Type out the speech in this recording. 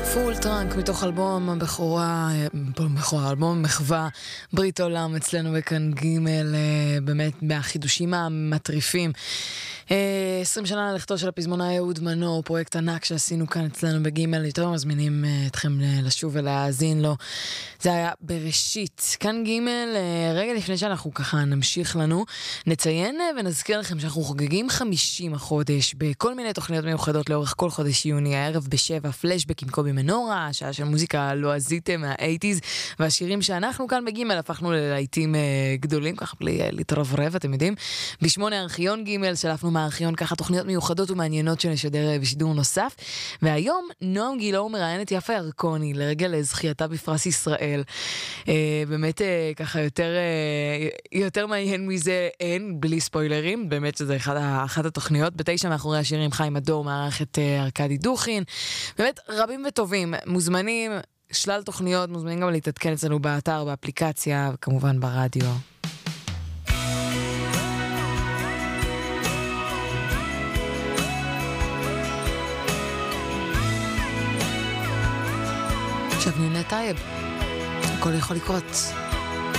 פול טראנק מתוך אלבום הבכורה, אלבום מחווה ברית עולם אצלנו בכאן ג', באמת מהחידושים המטריפים. 20 שנה ללכתו של הפזמון אהוד מנור, פרויקט ענק שעשינו כאן אצלנו בג', יותר מזמינים אתכם לשוב ולהאזין לו. זה היה בראשית. כאן ג', רגע לפני שאנחנו ככה נמשיך לנו, נציין ונזכיר לכם שאנחנו חוגגים 50 החודש בכל מיני תוכניות מיוחדות לאורך כל חודש יוני, הערב ב7, פלשבק עם קובי מנורה, שעה של מוזיקה לועזית מה-80s, והשירים שאנחנו כאן בג' הפכנו ללהיטים גדולים, ככה בלי להתרברב, אתם יודעים. ב8 ארכיון ג' שלפנו מהארכיון ככה תוכניות מיוחדות ומעניינות שנשדר בשידור נוסף, והיום נועם גילאור מראיינת יפה ירקוני לרגל זכייתה בפרס ישראל. באמת ככה יותר מעניין מזה אין, בלי ספוילרים, באמת שזה אחת התוכניות. ב9 מאחורי השירים חיים הדור, מערכת ארקדי דוכין, באמת רבים וטובים, מוזמנים, שלל תוכניות, מוזמנים גם להתעדכן אצלנו באתר, באפליקציה, וכמובן ברדיו. עכשיו נינה טייב, הכל יכול לקרות.